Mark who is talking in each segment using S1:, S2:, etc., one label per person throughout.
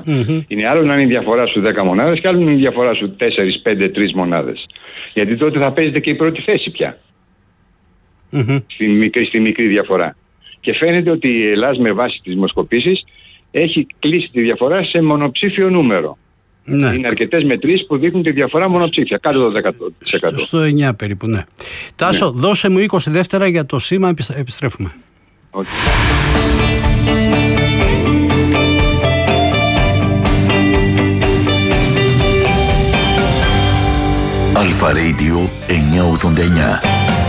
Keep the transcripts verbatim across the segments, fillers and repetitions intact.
S1: Mm-hmm. Είναι άλλο να είναι η διαφορά σου δέκα μονάδες και άλλο να είναι η διαφορά σου τέσσερα, πέντε, τρεις μονάδες. Γιατί τότε θα παίζετε και η πρώτη θέση πια. Mm-hmm. Στη, μικρή, στη μικρή διαφορά. Και φαίνεται ότι η Ελλάδα με βάση τις δημοσκοπήσεις έχει κλείσει τη διαφορά σε μονοψήφιο νούμερο. Ναι. Είναι αρκετές μετρήσεις που δείχνουν τη διαφορά μονοψήφια, κάτω το δέκα τοις εκατό.
S2: Στο εννιά περίπου, ναι. Τάσο, ναι. Δώσε μου είκοσι δεύτερα για το σήμα, επιστρέφουμε. Okay.
S3: Αλφα Radio εννιακόσια ογδόντα εννιά.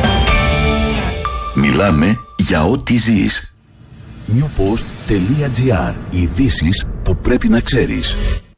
S3: Μιλάμε για ό,τι ζεις. newpost.gr. Ειδήσεις που πρέπει να ξέρεις.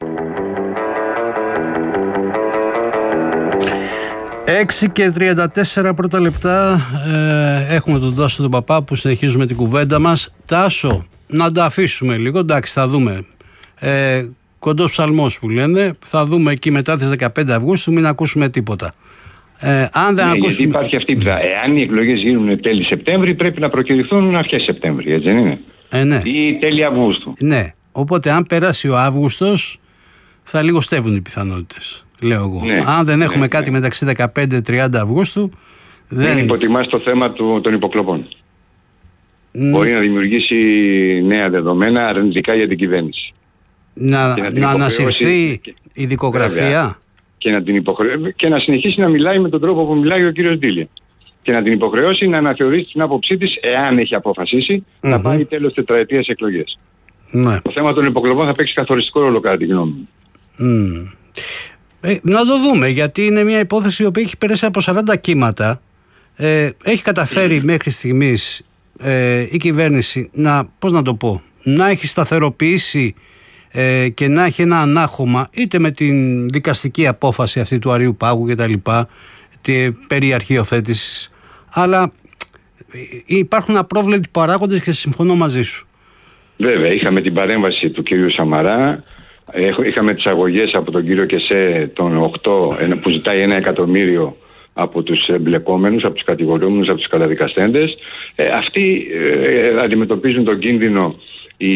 S2: έξι και τριάντα τέσσερα πρώτα λεπτά. ε, Έχουμε τον Τάσο τον Παπά που συνεχίζουμε την κουβέντα μας. Τάσο, να τα αφήσουμε λίγο. Εντάξει, θα δούμε. ε, Κοντός ψαλμός που λένε. Θα δούμε εκεί μετά τις δεκαπέντε Αυγούστου. Μην ακούσουμε τίποτα. ε, Αν δεν
S1: ναι,
S2: ακούσουμε...
S1: Γιατί υπάρχει αυτή η πτά. Εάν οι εκλογές γίνουν τέλη Σεπτέμβρη, πρέπει να προκηρυχθούν αρχές Σεπτέμβρη, έτσι δεν είναι?
S2: ε, ναι.
S1: Ή τέλη Αυγούστου.
S2: Ναι. Οπότε αν περάσει ο Αύγουστος θα λιγοστεύουν οι πιθανότητες, λέω εγώ. Ναι, αν δεν έχουμε ναι, κάτι ναι. μεταξύ δεκαπέντε και τριάντα Αυγούστου. Δεν,
S1: δεν υποτιμάς το θέμα του, των υποκλοπών. Mm. Μπορεί να δημιουργήσει νέα δεδομένα αρνητικά για την κυβέρνηση.
S2: Να, να, να ανασυρθεί η δικογραφία.
S1: Και να, την υποχρεώ... και να συνεχίσει να μιλάει με τον τρόπο που μιλάει ο κύριος Ντίλια. Και να την υποχρεώσει να αναθεωρήσει την άποψή της, εάν έχει αποφασίσει, mm-hmm. να πάει τέλος τετραετίας εκλογές. Ναι. Το θέμα των υποκλοπών θα παίξει καθοριστικό ρόλο κατά τη γνώμη μου.
S2: Mm. Ε, να το δούμε, γιατί είναι μια υπόθεση που έχει περάσει από σαράντα κύματα. Ε, έχει καταφέρει mm. μέχρι στιγμής ε, η κυβέρνηση να, πώς να το πω, να έχει σταθεροποιήσει ε, και να έχει ένα ανάχωμα είτε με την δικαστική απόφαση αυτή του Αριού Πάγου και τα λοιπά, περί αρχιοθέτησης, αλλά υπάρχουν απρόβλεπτοι παράγοντες και συμφωνώ μαζί σου.
S1: Βέβαια, είχαμε την παρέμβαση του κύριου Σαμαρά, είχαμε τις αγωγές από τον κύριο Κεσέ τον οκτώ που ζητάει ένα εκατομμύριο από τους εμπλεκόμενους, από τους κατηγορούμενους, από τους καταδικαστέντες. Ε, αυτοί ε, αντιμετωπίζουν τον κίνδυνο η,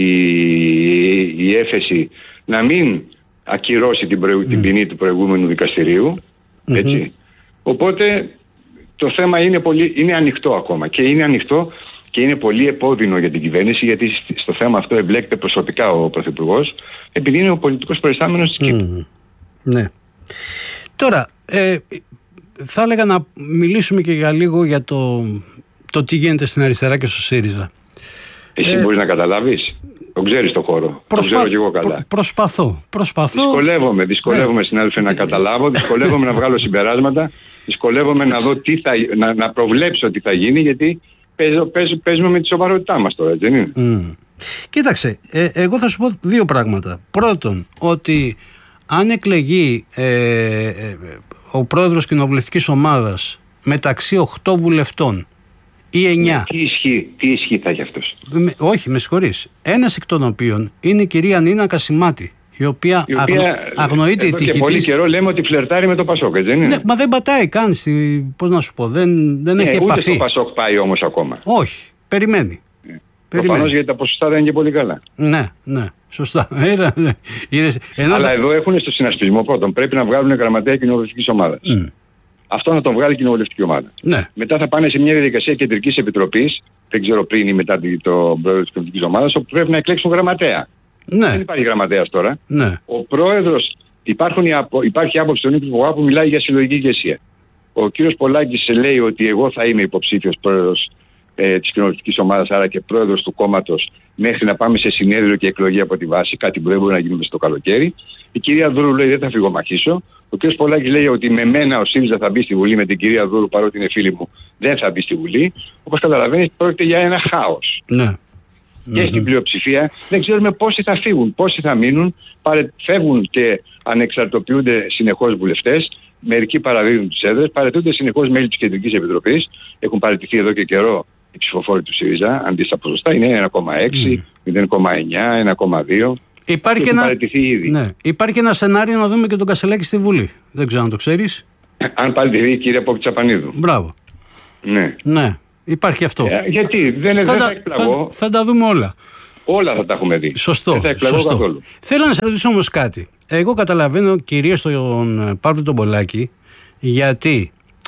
S1: η έφεση να μην ακυρώσει την, προηγου, mm. την ποινή του προηγούμενου δικαστηρίου. Mm-hmm. Έτσι. Οπότε το θέμα είναι, πολύ, είναι ανοιχτό ακόμα και είναι ανοιχτό και είναι πολύ επώδυνο για την κυβέρνηση, γιατί στο θέμα αυτό εμπλέκεται προσωπικά ο Πρωθυπουργός, επειδή είναι ο πολιτικός προϊστάμενος της Κύπρου.
S2: Mm. Ναι. Τώρα, ε, θα έλεγα να μιλήσουμε και για λίγο για το, το τι γίνεται στην αριστερά και στο ΣΥΡΙΖΑ.
S1: Εσύ ε, μπορείς να καταλάβεις? Τον ξέρεις το χώρο. Προσπα... Το ξέρω και εγώ καλά. Προ,
S2: προσπαθώ. προσπαθώ.
S1: Δυσκολεύομαι, δυσκολεύομαι ε, συνάδελφε να καταλάβω, δυσκολεύομαι να βγάλω συμπεράσματα, δυσκολεύομαι να δω τι θα, να, να προβλέψω τι θα γίνει, γιατί παίζω, παίζω, παίζουμε με τη σοβαρότητά μας τώρα, έτσι δεν είναι?
S2: Mm. Κοίταξε, ε, εγώ θα σου πω δύο πράγματα. Πρώτον, ότι αν εκλεγεί ε, ε, ο πρόεδρος κοινοβουλευτικής ομάδας μεταξύ οκτώ βουλευτών ή εννιά.
S1: Τι ισχύ, τι ισχύ θα έχει αυτός? Με,
S2: όχι, με συγχωρείς. Ένας εκ των οποίων είναι η κυρία Νίνα Κασιμάτη, η οποία, η οποία αγνο, αγνοείται η τύχη της.
S1: Και πολύ καιρό λέμε ότι φλερτάρει με το Πασόκ, δεν είναι?
S2: Ναι, μα δεν πατάει καν, στη, πώς να σου πω, δεν, δεν
S1: ναι,
S2: έχει
S1: ούτε
S2: επαφή.
S1: Ούτε στο Πασόκ πάει όμως ακόμα.
S2: Όχι, περιμένει.
S1: Ναι. Προφανώς γιατί τα ποσοστά δεν είναι και πολύ καλά.
S2: Ναι, ναι, σωστά.
S1: Ενώ αλλά θα... εδώ έχουν στο συνασπισμό πρώτον, πρέπει να βγάλουν γραμματέα κοινοβουλευτικής ομάδας. Mm. Αυτό να τον βγάλει η κοινοβουλευτική ομάδα. Ναι. Μετά θα πάνε σε μια διαδικασία κεντρικής επιτροπής, δεν ξέρω πριν ή μετά τον πρόεδρο της κοινοβουλευτικής ομάδας, όπου πρέπει να εκλέξουν γραμματέα. Ναι. Δεν υπάρχει γραμματέας τώρα. Ναι. Ο πρόεδρος, υπάρχουν, υπάρχει άποψη στον Νίκο που μιλάει για συλλογική ηγεσία. Ο κύριος Πολάκης λέει ότι εγώ θα είμαι υποψήφιος πρόεδρος ε, της κοινοβουλευτικής ομάδας, άρα και πρόεδρος του κόμματος, μέχρι να πάμε σε συνέδριο και εκλογή από τη βάση, κάτι που δεν μπορεί να γίνει μες στο καλοκαίρι. Η κυρία Δούρου λέει δεν θα φυγομαχήσω. Ο κ. Πολάκης λέει ότι με μένα ο ΣΥΡΙΖΑ θα μπει στη Βουλή, με την κυρία Δούρου, παρότι είναι φίλη μου, δεν θα μπει στη Βουλή. Όπως καταλαβαίνεις, πρόκειται για ένα χάος. Ναι. Και mm-hmm. στην πλειοψηφία δεν ξέρουμε πόσοι θα φύγουν, πόσοι θα μείνουν. Φεύγουν και ανεξαρτοποιούνται συνεχώς βουλευτές. Μερικοί παραδίδουν τις έδρες, παραιτούνται συνεχώς μέλη της Κεντρικής Επιτροπής. Έχουν παραιτηθεί εδώ και καιρό οι ψηφοφόροι του ΣΥΡΙΖΑ. Αντί στα ποσοστά είναι ένα κόμμα έξι, μηδέν κόμμα εννιά, ένα κόμμα δύο.
S2: Υπάρχει ένα... Ναι. Υπάρχει ένα σενάριο να δούμε και τον Κασελάκη στη Βουλή. Δεν ξέρω αν το ξέρεις.
S1: Αν παραιτηθεί η κυρία Παπτσαπανίδου.
S2: Μπράβο.
S1: Ναι.
S2: Ναι. Υπάρχει αυτό.
S1: Ε, γιατί δεν,
S2: θα,
S1: δεν
S2: τα,
S1: θα εκπλαγώ.
S2: Θα, θα τα δούμε όλα.
S1: Όλα θα τα έχουμε δει.
S2: Σωστό.
S1: Δεν θα εκπλαγώ
S2: σωστό.
S1: καθόλου.
S2: Θέλω να σε ρωτήσω όμως κάτι. Εγώ καταλαβαίνω κυρίως τον Παύλο τον Πολάκη, γιατί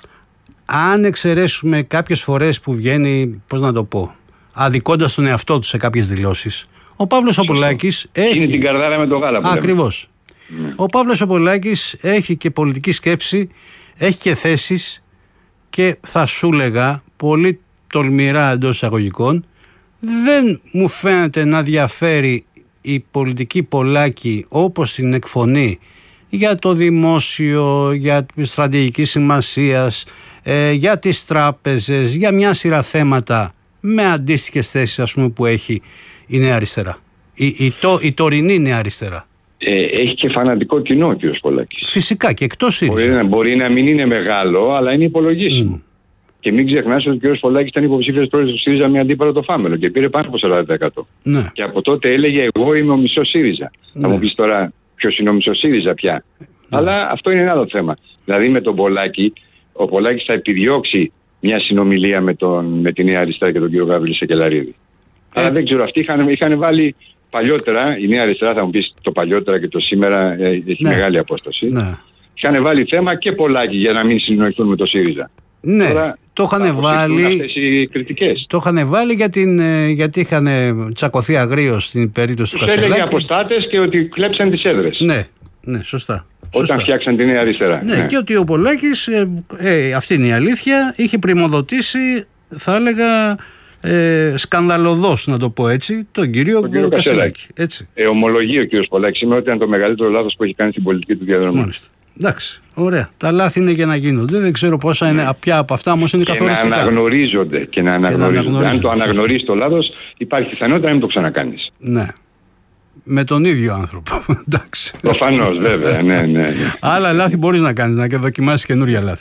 S2: αν εξαιρέσουμε κάποιες φορές που βγαίνει, πώς να το πω, αδικώντας τον εαυτό του σε κάποιες δηλώσεις, ο Παύλος ο Πολάκης έχει...
S1: Είναι την καρδάρα με το γάλα που
S2: Ακριβώς.
S1: Ναι.
S2: Ο Παύλος ο Πολάκης έχει και πολιτική σκέψη, έχει και θέσεις και θα σου λέγα πολύ τολμηρά εντός εισαγωγικών, δεν μου φαίνεται να διαφέρει η πολιτική Πολάκη όπως την εκφωνεί για το δημόσιο, για τη στρατηγική σημασίας, ε, για τις τράπεζες, για μια σειρά θέματα με αντίστοιχες θέσεις, ας πούμε, που έχει η Νέα Αριστερά, η, η, το, η τωρινή Νέα Αριστερά.
S1: Ε, έχει και φανατικό κοινό ο κ. Πολάκης.
S2: Φυσικά και εκτός ΣΥΡΙΖΑ.
S1: Μπορεί, μπορεί να μην είναι μεγάλο, αλλά είναι υπολογίσιμο. Mm. Και μην ξεχνάς ότι ο κ. Πολάκης ήταν υποψήφιος πρόεδρος του ΣΥΡΙΖΑ με αντίπαλο το Φάμελο και πήρε πάνω από σαράντα τοις εκατό. Ναι. Και από τότε έλεγε: εγώ είμαι ο μισός ΣΥΡΙΖΑ. Ναι. Θα μου πεις τώρα ποιος είναι ο μισός ΣΥΡΙΖΑ πια. Ναι. Αλλά αυτό είναι ένα άλλο θέμα. Δηλαδή με τον Πολάκη, ο Πολάκης θα επιδιώξει μια συνομιλία με, τον, με τη Νέα Αριστερά και τον κ. Γαβρίλη Σεκελαρίδη. Ε. Αλλά δεν ξέρω, αυτοί είχαν, είχαν βάλει παλιότερα, η Νέα Αριστερά θα μου πεις το παλιότερα και το σήμερα ε, έχει ναι. μεγάλη απόσταση. Ναι. Είχαν βάλει θέμα και Πολάκη για να μην συνοηθούν με το ΣΥΡΙΖΑ. Ναι, τώρα, το είχαν βάλει.
S2: Το είχαν βάλει για την, γιατί είχαν τσακωθεί αγρίως στην περίπτωση του Κασελάκη.
S1: Έλεγε αποστάτες και ότι κλέψαν τις έδρες.
S2: Ναι, ναι, σωστά.
S1: Όταν σωστά. φτιάξαν τη Νέα Αριστερά.
S2: Ναι, ναι. Και ότι ο Πολάκης, ε, ε, αυτή είναι η αλήθεια, είχε πρημοδοτήσει, θα έλεγα, ε, σκανδαλωδώς, να το πω έτσι, τον κύριο, τον κύριο Κασελάκη. Έτσι.
S1: Ε, ομολογεί ο κύριος Πολάκης σήμερα ότι ήταν το μεγαλύτερο λάθος που έχει κάνει στην πολιτική του διαδρομή.
S2: Μάλιστα. Εντάξει, ωραία. Τα λάθη είναι για να γίνονται. Δεν ξέρω πόσα είναι, ποια από αυτά όμως είναι καθοριστικά.
S1: Και να αναγνωρίζονται. Και να αναγνωρίζονται. Και να Αν το αναγνωρίζεις το λάθος, υπάρχει πιθανότητα να μην το ξανακάνεις.
S2: Ναι. Με τον ίδιο άνθρωπο. Εντάξει.
S1: Προφανώς, βέβαια. ναι, ναι, ναι.
S2: Άλλα λάθη μπορείς να κάνεις, να και δοκιμάσεις καινούρια λάθη.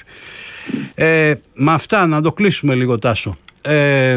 S2: Ε, με αυτά να το κλείσουμε λίγο, Τάσο. Ε,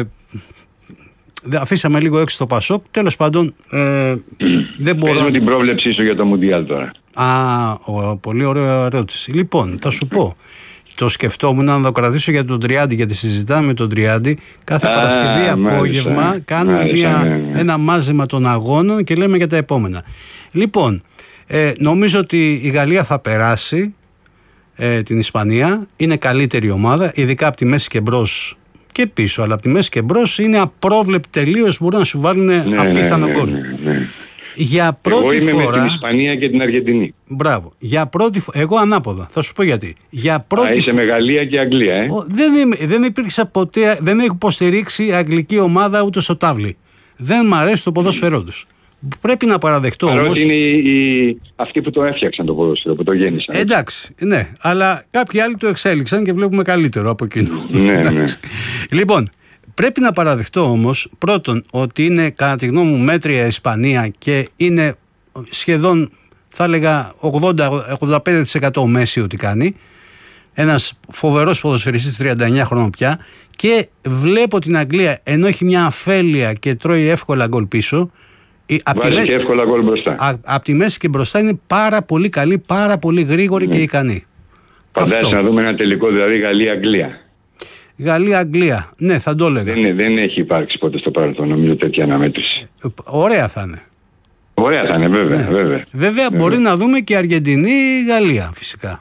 S2: αφήσαμε λίγο έξω το Πασόκ. Τέλος πάντων, ε, δεν μπορώ.
S1: Πες μου την πρόβλεψή σου για το Μουντιάλ τώρα.
S2: Α, ο, πολύ ωραία ερώτηση. Λοιπόν, θα σου πω. Το σκεφτόμουν να το κρατήσω για τον Τριάντη, γιατί συζητάμε με τον Τριάντη. Κάθε Α, Παρασκευή απόγευμα μάλιστα, κάνουμε μάλιστα, μια, ναι, ναι. ένα μάζεμα των αγώνων και λέμε για τα επόμενα. Λοιπόν, ε, νομίζω ότι η Γαλλία θα περάσει ε, την Ισπανία. Είναι καλύτερη ομάδα, ειδικά από τη μέση και μπρος και πίσω. Αλλά από τη μέση και μπρος είναι απρόβλεπτη τελείως. Μπορούν να σου βάλουν ναι, απίθανο
S1: ναι,
S2: γκολ.
S1: Ναι, ναι, ναι.
S2: Για πρώτη
S1: εγώ είμαι
S2: φορά...
S1: με την Ισπανία και την Αργεντινή.
S2: Μπράβο. Για πρώτη φορά... Εγώ ανάποδα. Θα σου πω γιατί. Για πρώτη...
S1: Α, είσαι με Γαλλία και Αγγλία, ε.
S2: Ο, δεν, είμαι, δεν υπήρξα ποτέ... Δεν έχω υποστηρίξει αγγλική ομάδα ούτε στο τάβλι. Δεν μ' αρέσει το ποδόσφαιρό τους. Πρέπει να παραδεχτώ όμως...
S1: Παρότι είναι οι, οι... αυτοί που το έφτιαξαν το ποδόσφαιρο, που το γέννησαν.
S2: Εντάξει, ναι. Αλλά κάποιοι άλλοι το εξέλιξαν και βλέπουμε καλύτερο από εκείνο.
S1: Ναι, ναι.
S2: Λοιπόν... Πρέπει να παραδεχτώ όμως πρώτον ότι είναι κατά τη γνώμη μου μέτρια Ισπανία και είναι σχεδόν θα έλεγα ογδόντα με ογδόντα πέντε τοις εκατό μέση ότι κάνει. Ένας φοβερός ποδοσφαιριστής τριάντα εννιά χρόνων πια και βλέπω την Αγγλία ενώ έχει μια αφέλεια και τρώει εύκολα γκολ πίσω.
S1: Βάζει και εύκολα γκολ μπροστά.
S2: Από τη μέση και μπροστά είναι πάρα πολύ καλή, πάρα πολύ γρήγορη mm. και ικανή.
S1: Φαντάζεσαι να δούμε ένα τελικό δηλαδή Γαλλία-Αγγλία.
S2: Γαλλία-Αγγλία. Ναι, θα το έλεγα.
S1: Δεν, δεν έχει υπάρξει ποτέ στο παρελθόν, νομίζω, τέτοια αναμέτρηση.
S2: Ωραία θα είναι.
S1: Ωραία θα είναι, βέβαια.
S2: Ναι.
S1: βέβαια.
S2: Βέβαια,
S1: βέβαια.
S2: μπορεί να δούμε και Αργεντινή-Γαλλία, φυσικά.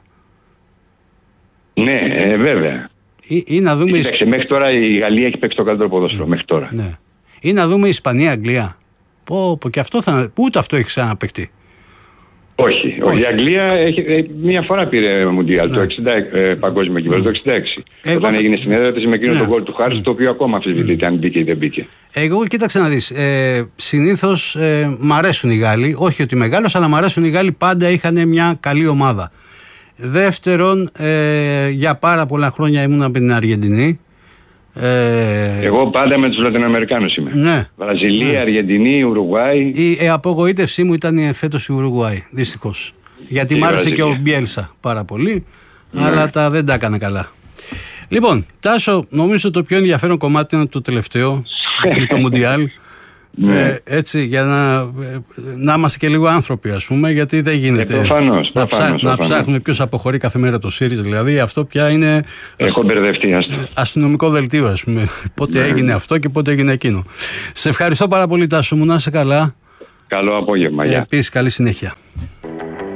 S1: Ναι, ε, βέβαια.
S2: Ή, ή να δούμε.
S1: Κοίταξε, μέχρι τώρα η Γαλλία έχει παίξει το καλύτερο ποδόσφαιρο. Mm. Μέχρι τώρα.
S2: Ναι. Ή να δούμε Ισπανία-Αγγλία. Πω, πω, και αυτό θα. Ούτε αυτό έχει ξαναπαιχτεί.
S1: Όχι, όχι. Η Αγγλία έχει, ε, μία φορά πήρε Μουντιάλ, ναι. το εξήντα, ε, παγκόσμιο κύπελλο, το εξήντα έξι. Εγώ όταν θα... έγινε στην έδρα της με εκείνο ναι. τον γκολ του Χάρης, το οποίο ακόμα αμφισβητείται αν μπήκε ή δεν μπήκε.
S2: Εγώ κοίταξε να δεις, ε, συνήθως ε, μ' αρέσουν οι Γάλλοι, όχι ότι μεγάλος, αλλά μ' αρέσουν οι Γάλλοι, πάντα είχαν μια καλή ομάδα. Δεύτερον, ε, για πάρα πολλά χρόνια ήμουν από την Αργεντινή.
S1: Ε... Εγώ πάντα με τους Λατινοαμερικάνους είμαι.
S2: Ναι.
S1: Βραζιλία,
S2: ναι.
S1: Αργεντινή, Ουρουγουάη.
S2: Η ε, απογοήτευσή μου ήταν φέτος η Ουρουγουάη, δυστυχώς. Γιατί μ' άρεσε και ο Μπιέλσα πάρα πολύ, ναι. αλλά τα δεν τα έκανε καλά. Λοιπόν, Τάσο, νομίζω το πιο ενδιαφέρον κομμάτι είναι το τελευταίο, το Μουντιάλ.
S1: Ναι.
S2: Ε, έτσι, για να, να είμαστε και λίγο άνθρωποι, ας πούμε, γιατί δεν γίνεται
S1: ε, προφανώς,
S2: να,
S1: προφανώς,
S2: ψά,
S1: προφανώς.
S2: να ψάχνουμε ποιος αποχωρεί κάθε μέρα το ΣΥΡΙΖΑ. Δηλαδή, αυτό πια είναι
S1: Έχω μπερδευτεί,
S2: αστυνομικό δελτίο, ας πούμε. Πότε ναι. έγινε αυτό και πότε έγινε εκείνο. Σε ευχαριστώ πάρα πολύ, Τάσο μου, να είσαι καλά.
S1: Καλό απόγευμα.
S2: Ε, επίσης, καλή συνέχεια.